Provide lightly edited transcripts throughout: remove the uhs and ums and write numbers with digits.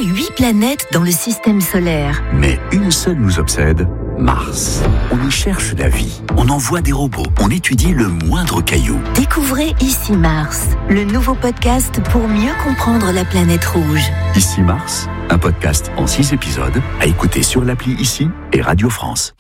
8 planètes dans le système solaire. Mais une seule nous obsède, Mars. On y cherche la vie, on envoie des robots, on étudie le moindre caillou. Découvrez Ici Mars, le nouveau podcast pour mieux comprendre la planète rouge. Ici Mars, un podcast en 6 épisodes à écouter sur l'appli Ici et Radio France.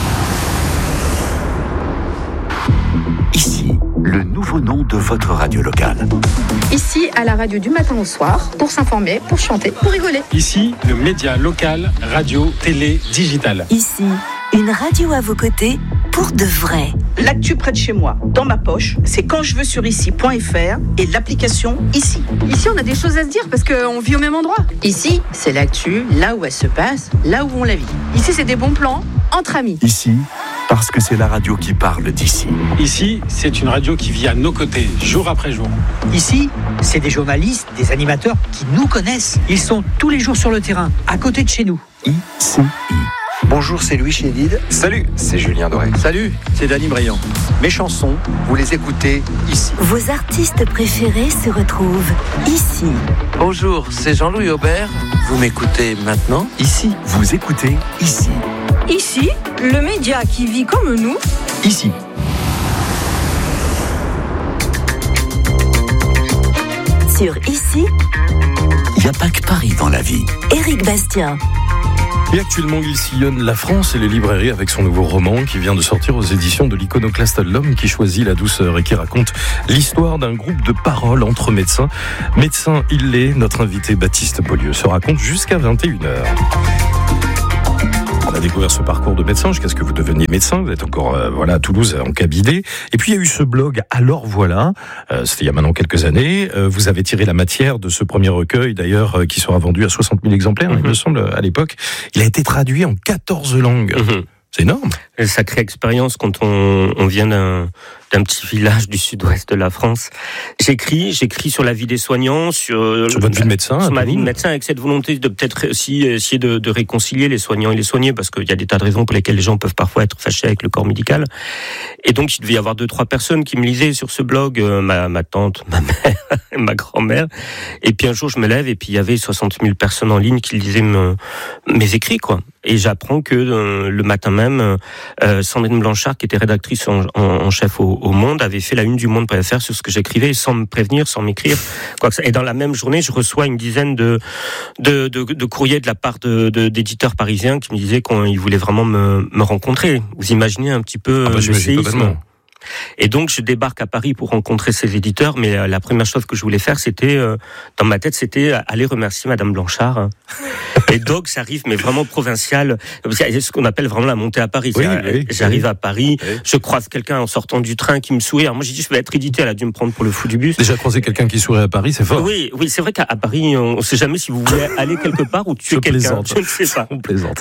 Ici, le nouveau nom de votre radio locale. Ici, à la radio du matin au soir, pour s'informer, pour chanter, pour rigoler. Ici, le média local, radio, télé, digital. Ici, une radio à vos côtés pour de vrai. L'actu près de chez moi, dans ma poche, c'est quand je veux sur ici.fr et l'application Ici. Ici, on a des choses à se dire parce qu'on vit au même endroit. Ici, c'est l'actu, là où elle se passe, là où on la vit. Ici, c'est des bons plans entre amis. Ici, parce que c'est la radio qui parle d'ici. Ici, c'est une radio qui vit à nos côtés, jour après jour. Ici, c'est des journalistes, des animateurs qui nous connaissent. Ils sont tous les jours sur le terrain, à côté de chez nous. ICI. Bonjour, c'est Louis Chédid. Salut, c'est Julien Doré. Salut, c'est Dany Briand. Mes chansons, vous les écoutez ici. Vos artistes préférés se retrouvent ici. Bonjour, c'est Jean-Louis Aubert. Vous m'écoutez maintenant ici. Vous écoutez Ici. Ici, le média qui vit comme nous. Ici. Sur Ici, il n'y a pas que Paris dans la vie. Éric Bastien. Et actuellement, il sillonne la France et les librairies avec son nouveau roman qui vient de sortir aux éditions de l'Iconoclaste. L'homme qui choisit la douceur et qui raconte l'histoire d'un groupe de paroles entre médecins. Médecin, il l'est. Notre invité Baptiste Beaulieu se raconte jusqu'à 21h. On a découvert ce parcours de médecin jusqu'à ce que vous deveniez médecin. Vous êtes encore à Toulouse en cabinet. Et puis il y a eu ce blog Alors voilà. C'était il y a maintenant quelques années. Vous avez tiré la matière de ce premier recueil, d'ailleurs, qui sera vendu à 60 000 exemplaires, il me semble, à l'époque. Il a été traduit en 14 langues. C'est énorme. Une sacrée expérience quand on vient d'un petit village du sud-ouest de la France. J'écris sur la vie des soignants, sur votre vie de médecin, sur ma vie de médecin, avec cette volonté de peut-être aussi essayer de réconcilier les soignants et les soignés, parce qu'il y a des tas de raisons pour lesquelles les gens peuvent parfois être fâchés avec le corps médical. Et donc il devait y avoir 2-3 personnes qui me lisaient sur ce blog, ma tante, ma mère, ma grand-mère. Et puis un jour je me lève et puis il y avait 60 000 personnes en ligne qui lisaient mes écrits, quoi. Et j'apprends que le matin même, Sandrine Blanchard, qui était rédactrice en chef au Monde, avait fait la une du Monde.fr sur ce que j'écrivais, sans me prévenir, sans m'écrire, quoi que ça. Et dans la même journée, je reçois une dizaine de courriers de la part d'éditeurs parisiens qui me disaient qu'ils voulaient vraiment me rencontrer. Vous imaginez un petit peu le séisme. Et donc je débarque à Paris pour rencontrer ces éditeurs, mais la première chose que je voulais faire, c'était dans ma tête, c'était aller remercier Madame Blanchard. Et donc j'arrive, mais vraiment provincial, c'est ce qu'on appelle vraiment la montée à Paris. J'arrive à Paris, je croise quelqu'un en sortant du train qui me sourit. Alors moi j'ai dit je vais être édité, elle a dû me prendre pour le fou du bus. Déjà croiser quelqu'un qui sourit à Paris, c'est fort. Oui, c'est vrai qu'à Paris, on ne sait jamais si vous voulez aller quelque part ou tuer quelqu'un. Je ne sais pas. On plaisante.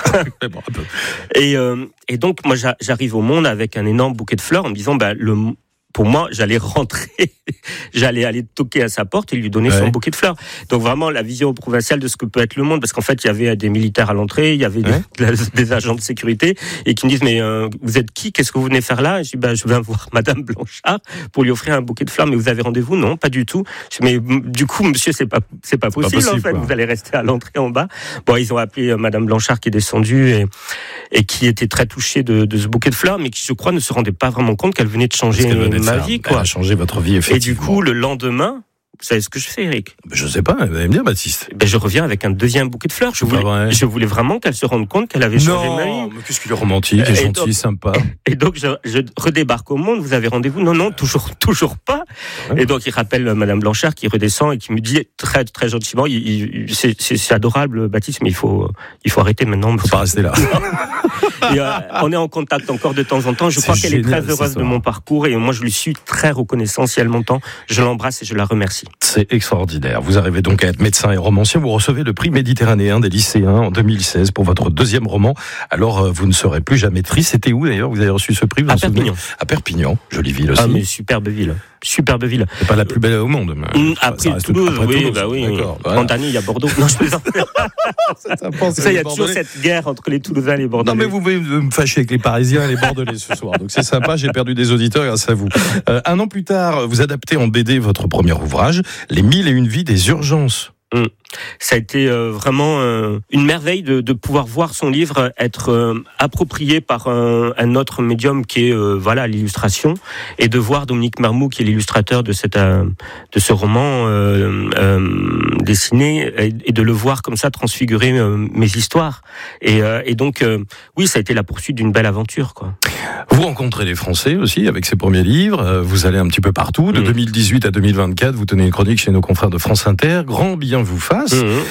Et donc moi j'arrive au Monde avec un énorme bouquet de fleurs en me disant pour moi, j'allais rentrer, j'allais aller toquer à sa porte et lui donner son bouquet de fleurs. Donc vraiment la vision provinciale de ce que peut être le monde, parce qu'en fait il y avait des militaires à l'entrée, il y avait des agents de sécurité et qui me disent mais vous êtes qui, qu'est-ce que vous venez faire là? Et je dis je viens voir Madame Blanchard pour lui offrir un bouquet de fleurs. Mais vous avez rendez-vous? Non, pas du tout. Je dis mais du coup monsieur c'est pas possible en fait, vous allez rester à l'entrée en bas. Bon, ils ont appelé Madame Blanchard qui est descendue et qui était très touchée de ce bouquet de fleurs, mais qui je crois ne se rendait pas vraiment compte qu'elle venait de changer ma vie, quoi. Elle a changé votre vie, effectivement. Et du coup, le lendemain, vous savez ce que je fais, Eric? Je sais pas, vous allez me dire, Baptiste. Je reviens avec un deuxième bouquet de fleurs. Je voulais vraiment qu'elle se rende compte qu'elle avait changé ma vie. Non, mais qu'est-ce qu'il est romantique, et gentil, sympa. Et donc, je redébarque au Monde, vous avez rendez-vous? Non, toujours pas. Ouais. Et donc, il rappelle Madame Blanchard qui redescend et qui me dit très, très gentiment, c'est adorable, Baptiste, mais il faut arrêter maintenant. Il faut pas rester là. Et, on est en contact encore de temps en temps. Je crois qu'elle est très heureuse de mon parcours et moi, je lui suis très reconnaissant si elle m'entend. Je l'embrasse et je la remercie. C'est extraordinaire. Vous arrivez donc à être médecin et romancier. Vous recevez le prix méditerranéen des lycéens en 2016 pour votre deuxième roman. Alors, vous ne serez plus jamais triste. C'était où d'ailleurs vous avez reçu ce prix? À Perpignan. À Perpignan, jolie ville aussi. Ah mais superbe ville. C'est pas la plus belle au monde. Mais après Toulouse, oui. D'accord. En dernier, il y a Bordeaux. Non, je plaisante. Il y a toujours cette guerre entre les Toulousains et les Bordelais. Non, mais vous pouvez me fâcher avec les Parisiens et les Bordelais ce soir. Donc c'est sympa, j'ai perdu des auditeurs grâce à vous. Un an plus tard, vous adaptez en BD votre premier ouvrage, Les 1001 vies des urgences. Ça a été vraiment une merveille de pouvoir voir son livre être approprié par un autre médium qui est l'illustration, et de voir Dominique Marmoux, qui est l'illustrateur de ce roman dessiné, et de le voir comme ça transfigurer mes histoires. Et donc oui, ça a été la poursuite d'une belle aventure, quoi. Vous rencontrez les Français aussi avec ces premiers livres. Vous allez un petit peu partout. De 2018 à 2024, vous tenez une chronique chez nos confrères de France Inter. Grand bien vous fasse,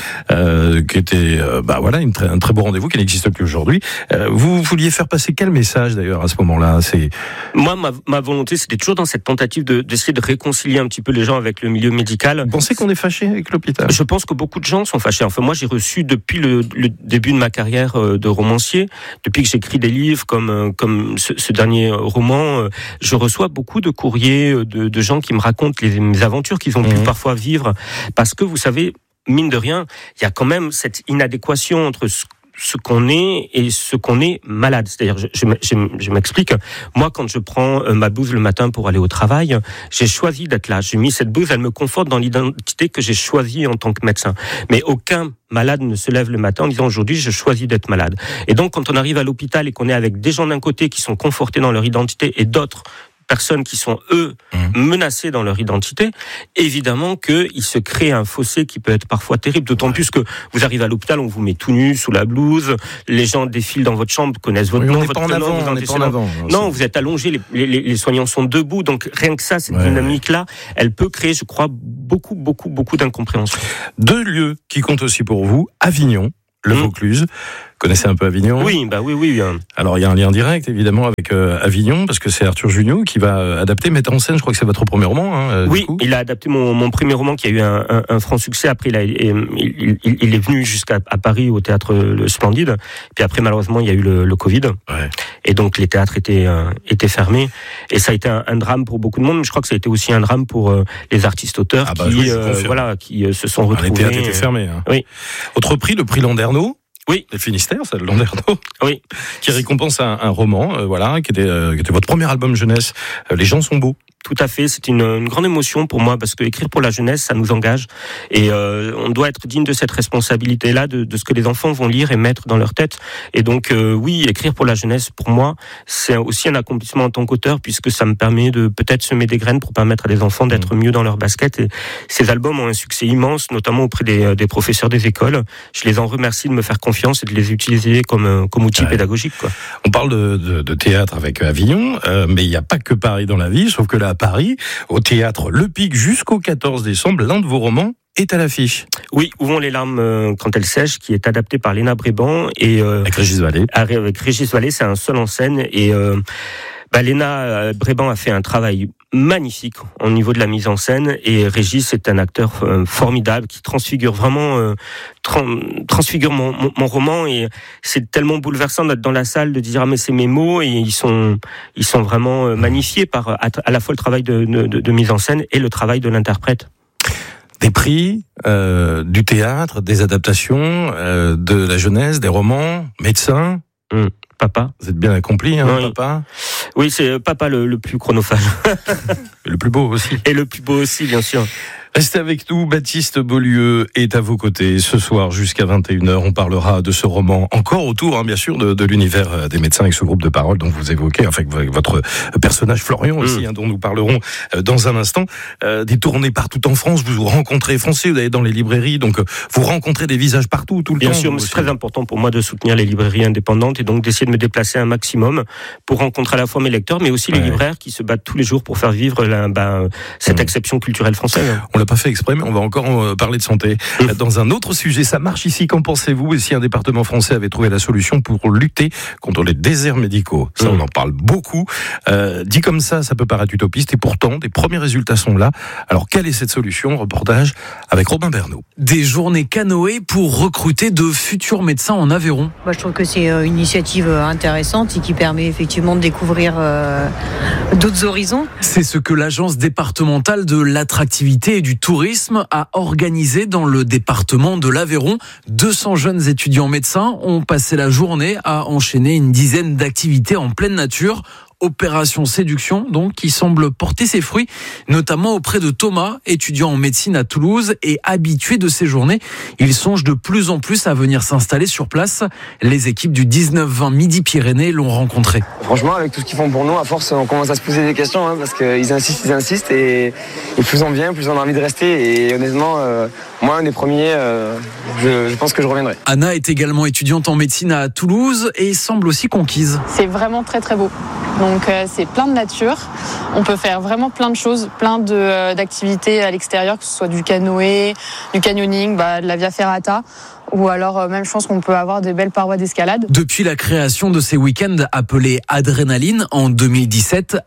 qui était un très beau rendez-vous qui n'existe plus aujourd'hui. Vous vouliez faire passer quel message d'ailleurs à ce moment-là? Moi, ma volonté, c'était toujours dans cette tentative d'essayer de réconcilier un petit peu les gens avec le milieu médical. Vous pensez qu'on est fâché avec l'hôpital? Je pense que beaucoup de gens sont fâchés. Enfin, moi, j'ai reçu depuis le début de ma carrière de romancier, depuis que j'écris des livres comme ce dernier roman, je reçois beaucoup de courriers de gens qui me racontent mes aventures qu'ils ont pu parfois vivre. Parce que, vous savez, mine de rien, il y a quand même cette inadéquation entre ce qu'on est et ce qu'on est malade. C'est-à-dire, je m'explique. Moi, quand je prends ma blouse le matin pour aller au travail, j'ai choisi d'être là. J'ai mis cette blouse, elle me conforte dans l'identité que j'ai choisie en tant que médecin. Mais aucun malade ne se lève le matin en disant aujourd'hui je choisis d'être malade. Et donc, quand on arrive à l'hôpital et qu'on est avec des gens d'un côté qui sont confortés dans leur identité et d'autres personnes qui sont, eux, menacées dans leur identité, évidemment qu'il se crée un fossé qui peut être parfois terrible, d'autant plus que vous arrivez à l'hôpital, on vous met tout nu, sous la blouse, les gens défilent dans votre chambre, connaissent votre nom, votre prénom, non, vous êtes allongé, les soignants sont debout, donc rien que ça, cette dynamique-là, elle peut créer, je crois, beaucoup d'incompréhension. 2 lieux qui comptent aussi pour vous, Avignon, le Vaucluse. Connaissez un peu Avignon? Oui. Alors il y a un lien direct évidemment avec Avignon, parce que c'est Arthur Junio qui va adapter, mettre en scène, je crois que c'est votre premier roman. Oui, il a adapté mon premier roman qui a eu un franc succès. Après il est venu jusqu'à Paris au théâtre Le Splendide. Puis après malheureusement il y a eu le Covid. Ouais. Et donc les théâtres étaient fermés. Et ça a été un drame pour beaucoup de monde. Mais je crois que ça a été aussi un drame pour les artistes auteurs qui se sont retrouvés. Les théâtres étaient fermés. Oui. Autre prix, le prix Landerneau. Oui. Le Finistère, c'est le Landerneau. Oui. Qui récompense un roman, qui était votre premier album jeunesse. Les gens sont beaux. Tout à fait, c'est une grande émotion pour moi, parce que écrire pour la jeunesse, ça nous engage, et on doit être digne de cette responsabilité-là, de ce que les enfants vont lire et mettre dans leur tête. Et donc oui, écrire pour la jeunesse, pour moi, c'est aussi un accomplissement en tant qu'auteur, puisque ça me permet de peut-être semer des graines pour permettre à des enfants d'être mieux dans leur basket. Et ces albums ont un succès immense, notamment auprès des professeurs des écoles. Je les en remercie de me faire confiance et de les utiliser comme outil pédagogique, quoi. On parle de théâtre avec Avignon, mais il n'y a pas que Paris dans la vie, sauf que là, à Paris, au théâtre Le Pic, jusqu'au 14 décembre, l'un de vos romans est à l'affiche. Oui, Où vont les larmes quand elles sèchent, qui est adapté par Léna Bréban et avec Régis Vallée. Avec Régis Vallée, c'est un seul en scène, et Léna Bréban a fait un travail magnifique au niveau de la mise en scène, et Régis est un acteur formidable qui transfigure vraiment transfigure mon roman, et c'est tellement bouleversant d'être dans la salle, de dire mais c'est mes mots, et ils sont vraiment magnifiés par à la fois le travail de mise en scène et le travail de l'interprète. Des prix, du théâtre, des adaptations, de la jeunesse, des romans, médecin. Papa. Vous êtes bien accompli, oui. Papa. Oui, c'est papa le plus chronophage. Et le plus beau aussi. Et le plus beau aussi, bien sûr. Restez avec nous, Baptiste Beaulieu est à vos côtés ce soir jusqu'à 21h. On parlera de ce roman, encore autour, bien sûr, de l'univers des médecins, avec ce groupe de parole dont vous évoquez, avec votre personnage Florian aussi, dont nous parlerons dans un instant. Des tournées partout en France, vous rencontrez les Français, vous allez dans les librairies, donc vous rencontrez des visages partout, tout le temps. Bien sûr, c'est très important pour moi de soutenir les librairies indépendantes, et donc d'essayer de me déplacer un maximum pour rencontrer à la fois mes lecteurs, mais aussi les libraires qui se battent tous les jours pour faire vivre cette exception culturelle française. On l'a pas fait exprès, mais on va encore parler de santé. Dans un autre sujet, ça marche ici, qu'en pensez-vous? Et si un département français avait trouvé la solution pour lutter contre les déserts médicaux? Ça, on en parle beaucoup. Dit comme ça peut paraître utopiste, et pourtant, des premiers résultats sont là. Alors, quelle est cette solution? Reportage avec Robin Bernot. Des journées canoë pour recruter de futurs médecins en Aveyron. Je trouve que c'est une initiative intéressante et qui permet effectivement de découvrir d'autres horizons. C'est ce que l'agence départementale de l'attractivité et du tourisme a organisé dans le département de l'Aveyron. 200 jeunes étudiants médecins ont passé la journée à enchaîner une dizaine d'activités en pleine nature. opération séduction, donc, qui semble porter ses fruits, notamment auprès de Thomas, étudiant en médecine à Toulouse et habitué de ces journées. Il songe de plus en plus à venir s'installer sur place. Les équipes du 19-20 Midi-Pyrénées l'ont rencontré. Franchement, avec tout ce qu'ils font pour nous, à force, on commence à se poser des questions, parce qu'ils insistent, et plus on vient, plus on a envie de rester. Et honnêtement, moi, un des premiers, je pense que je reviendrai. Anna est également étudiante en médecine à Toulouse et semble aussi conquise. C'est vraiment très très beau. Donc c'est plein de nature. On peut faire vraiment plein de choses, plein d'activités à l'extérieur, que ce soit du canoë, du canyoning, de la via ferrata. Ou alors même je pense qu'on peut avoir de belles parois d'escalade. Depuis la création de ces week-ends appelés Adrénaline en 2017,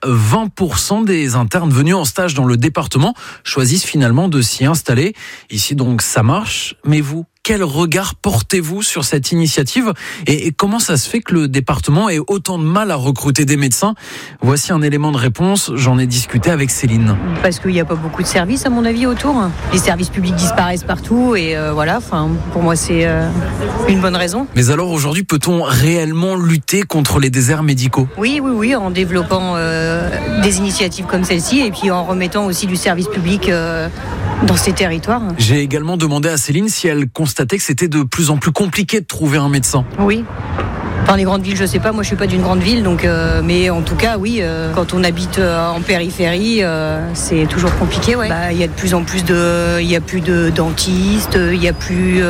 20% des internes venus en stage dans le département choisissent finalement de s'y installer. Ici donc ça marche, mais vous, quel regard portez-vous sur cette initiative et comment ça se fait que le département ait autant de mal à recruter des médecins? Voici un élément de réponse, j'en ai discuté avec Céline. Parce qu'il n'y a pas beaucoup de services à mon avis autour. Les services publics disparaissent partout et voilà, pour moi c'est une bonne raison. Mais alors aujourd'hui, peut-on réellement lutter contre les déserts médicaux? Oui, en développant des initiatives comme celle-ci et puis en remettant aussi du service public dans ces territoires. J'ai également demandé à Céline si elle constatait que c'était de plus en plus compliqué de trouver un médecin. Oui. Dans les grandes villes, je sais pas, moi je suis pas d'une grande ville, donc mais en tout cas, oui, quand on habite en périphérie, c'est toujours compliqué, ouais. Il y a de plus en plus il y a plus de dentistes, il y a plus,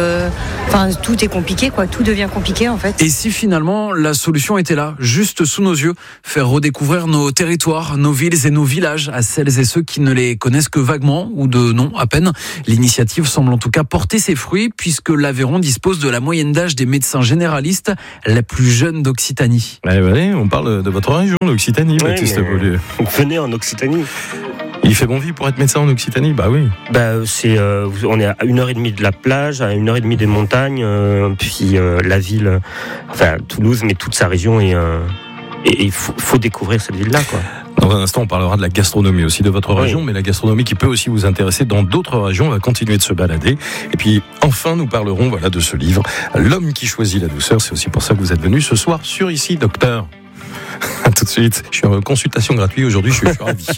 tout est compliqué, quoi. Tout devient compliqué, en fait. Et si finalement la solution était là, juste sous nos yeux, faire redécouvrir nos territoires, nos villes et nos villages à celles et ceux qui ne les connaissent que vaguement ou de nom à peine. L'initiative semble en tout cas porter ses fruits puisque l'Aveyron dispose de la moyenne d'âge des médecins généralistes la plus jeune d'Occitanie. On parle de votre région, l'Occitanie, Baptiste Beaulieu. Venez en Occitanie. Il fait bon vivre pour être médecin en Occitanie? Bah oui. On est à 1h30 de la plage, à 1h30 des montagnes, puis la ville, Toulouse, mais toute sa région et il faut découvrir cette ville-là, quoi. Dans un instant, on parlera de la gastronomie aussi de votre région, mais la gastronomie qui peut aussi vous intéresser dans d'autres régions. On va continuer de se balader. Et puis, enfin, nous parlerons de ce livre, L'homme qui choisit la douceur. C'est aussi pour ça que vous êtes venu ce soir sur Ici, docteur. À tout de suite. Je suis en consultation gratuite aujourd'hui, je suis ravi.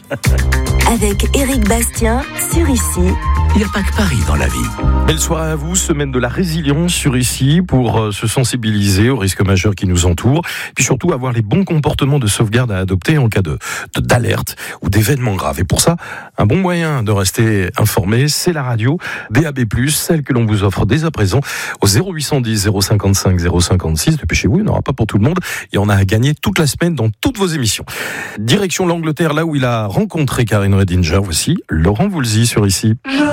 Avec Éric Bastien sur Ici. Il n'y a pas que Paris dans la vie. Belle soirée à vous, semaine de la résilience sur Ici pour se sensibiliser aux risques majeurs qui nous entourent, puis surtout avoir les bons comportements de sauvegarde à adopter en cas d'alerte ou d'événements graves. Et pour ça, un bon moyen de rester informé, c'est la radio DAB+, celle que l'on vous offre dès à présent au 0810 055 056. Dépêchez-vous, il n'y en aura pas pour tout le monde et on a à gagner toute la semaine dans toutes vos émissions. Direction l'Angleterre, là où il a rencontré Karine Redinger. Voici Laurent Voulzy sur Ici.